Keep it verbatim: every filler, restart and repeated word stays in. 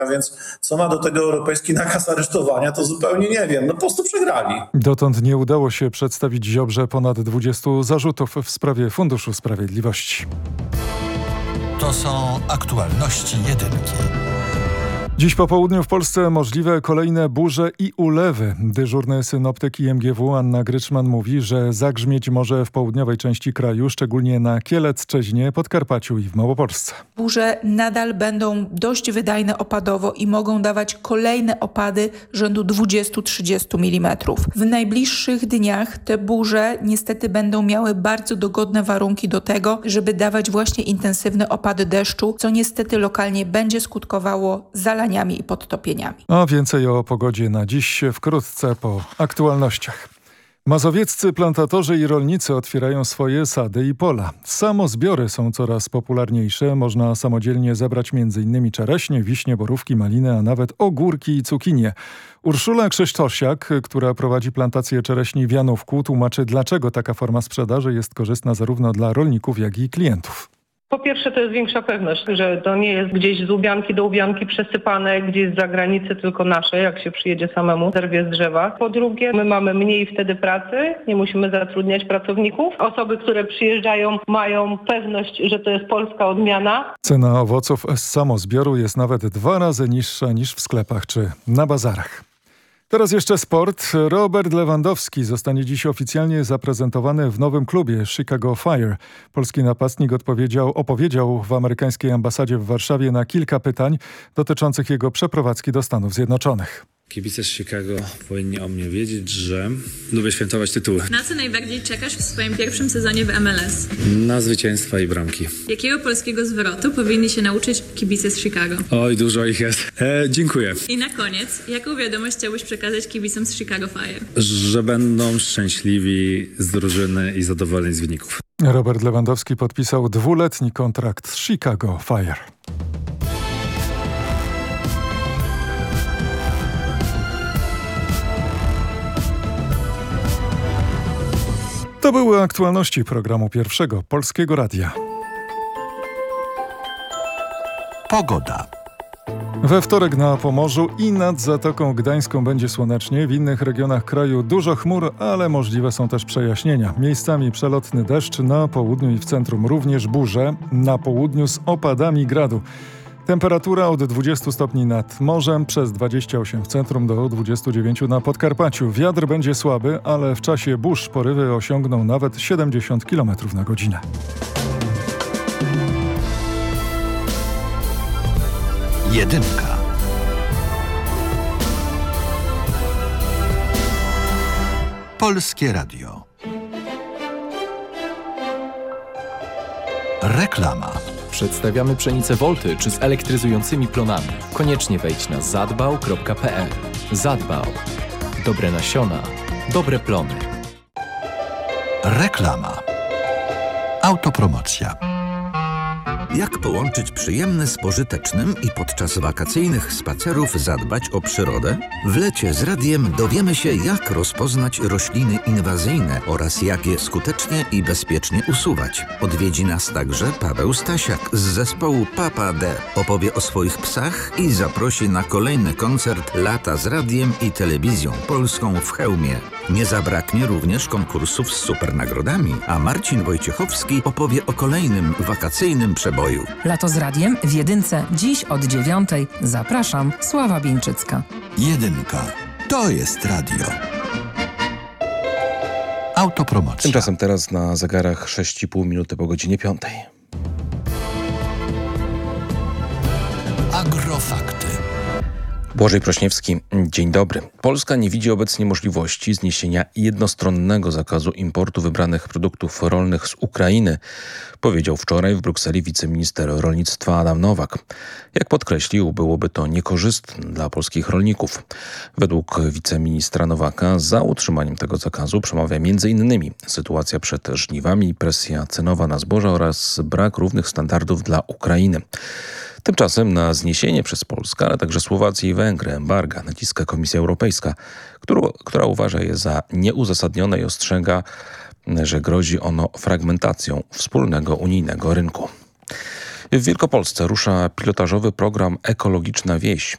A więc co ma do tego europejski nakaz aresztowania, to zupełnie nie wiem. No po prostu przegrali. Dotąd nie udało się przedstawić Ziobrze ponad dwudziestu zarzutów w sprawie Funduszu Sprawiedliwości. To są aktualności jedynki. Dziś po południu w Polsce możliwe kolejne burze i ulewy. Dyżurny synoptyk I M G W Anna Gryczman mówi, że zagrzmieć może w południowej części kraju, szczególnie na Kielecczyźnie, Podkarpaciu i w Małopolsce. Burze nadal będą dość wydajne opadowo i mogą dawać kolejne opady rzędu dwudziestu do trzydziestu milimetrów. W najbliższych dniach te burze niestety będą miały bardzo dogodne warunki do tego, żeby dawać właśnie intensywne opady deszczu, co niestety lokalnie będzie skutkowało zalaniami i podtopieniami. A więcej o pogodzie na dziś wkrótce po aktualnościach. Mazowieccy plantatorzy i rolnicy otwierają swoje sady i pola. Samozbiory są coraz popularniejsze. Można samodzielnie zebrać między innymi czereśnie, wiśnie, borówki, maliny, a nawet ogórki i cukinie. Urszula Krzysztosiak, która prowadzi plantację czereśni w Janówku, tłumaczy, dlaczego taka forma sprzedaży jest korzystna zarówno dla rolników, jak i klientów. Po pierwsze, to jest większa pewność, że to nie jest gdzieś z łubianki do łubianki przesypane, gdzieś z zagranicy, tylko nasze, jak się przyjedzie samemu, zerwie z drzewa. Po drugie, my mamy mniej wtedy pracy, nie musimy zatrudniać pracowników. Osoby, które przyjeżdżają, mają pewność, że to jest polska odmiana. Cena owoców z samozbioru jest nawet dwa razy niższa niż w sklepach czy na bazarach. Teraz jeszcze sport. Robert Lewandowski zostanie dziś oficjalnie zaprezentowany w nowym klubie Chicago Fire. Polski napastnik odpowiedział, opowiedział w amerykańskiej ambasadzie w Warszawie na kilka pytań dotyczących jego przeprowadzki do Stanów Zjednoczonych. Kibice z Chicago powinni o mnie wiedzieć, że lubię świętować tytuły. Na co najbardziej czekasz w swoim pierwszym sezonie w M L S? Na zwycięstwa i bramki. Jakiego polskiego zwrotu powinni się nauczyć kibice z Chicago? Oj, dużo ich jest. E, dziękuję. I na koniec, jaką wiadomość chciałbyś przekazać kibicom z Chicago Fire? Że będą szczęśliwi z drużyny i zadowoleni z wyników. Robert Lewandowski podpisał dwuletni kontrakt z Chicago Fire. To były aktualności programu Pierwszego Polskiego Radia. Pogoda. We wtorek na Pomorzu i nad Zatoką Gdańską będzie słonecznie. W innych regionach kraju dużo chmur, ale możliwe są też przejaśnienia. Miejscami przelotny deszcz, na południu i w centrum również burze, na południu z opadami gradu. Temperatura od dwudziestu stopni nad morzem, przez dwadzieścia osiem w centrum do dwudziestu dziewięciu na Podkarpaciu. Wiatr będzie słaby, ale w czasie burz porywy osiągną nawet siedemdziesiąt kilometrów na godzinę. Jedynka. Polskie Radio. Reklama. Przedstawiamy pszenicę Voltage z elektryzującymi plonami. Koniecznie wejdź na zadbał kropka pe el. Zadbał. Dobre nasiona, dobre plony. Reklama. Autopromocja. Jak połączyć przyjemne z pożytecznym i podczas wakacyjnych spacerów zadbać o przyrodę? W lecie z radiem dowiemy się, jak rozpoznać rośliny inwazyjne oraz jak je skutecznie i bezpiecznie usuwać. Odwiedzi nas także Paweł Stasiak z zespołu Papa D. Opowie o swoich psach i zaprosi na kolejny koncert Lata z radiem i telewizją polską w Chełmie. Nie zabraknie również konkursów z supernagrodami, a Marcin Wojciechowski opowie o kolejnym wakacyjnym przeboju. Lato z radiem w jedynce dziś od dziewiątej. Zapraszam, Sława Bieńczycka. Jedynka. To jest radio. Autopromocja. Tymczasem teraz na zegarach sześć i pół minuty po godzinie piątej. Agrofakty. Błażej Prośniewski, dzień dobry. Polska nie widzi obecnie możliwości zniesienia jednostronnego zakazu importu wybranych produktów rolnych z Ukrainy, powiedział wczoraj w Brukseli wiceminister rolnictwa Adam Nowak. Jak podkreślił, byłoby to niekorzystne dla polskich rolników. Według wiceministra Nowaka za utrzymaniem tego zakazu przemawia między innymi sytuacja przed żniwami, presja cenowa na zboża oraz brak równych standardów dla Ukrainy. Tymczasem na zniesienie przez Polskę, ale także Słowację i Węgry embarga naciska Komisja Europejska, którą, która uważa je za nieuzasadnione i ostrzega, że grozi ono fragmentacją wspólnego unijnego rynku. W Wielkopolsce rusza pilotażowy program Ekologiczna Wieś.